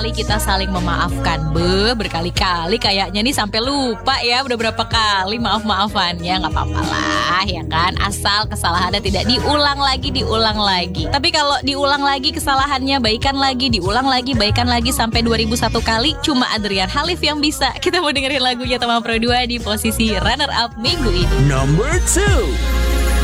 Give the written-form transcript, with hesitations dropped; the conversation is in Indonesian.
kita saling memaafkan. Berkali-kali kayaknya nih sampai lupa ya udah berapa kali maaf-maafannya. Nggak apa-apa lah ya kan, asal kesalahannya tidak diulang lagi. Tapi kalau diulang lagi kesalahannya, baikan lagi, diulang lagi, baikan lagi sampai 2001 kali, cuma Adrian Halif yang bisa. Kita mau dengerin lagunya Tama Pro 2 di posisi runner up minggu ini. Number 2.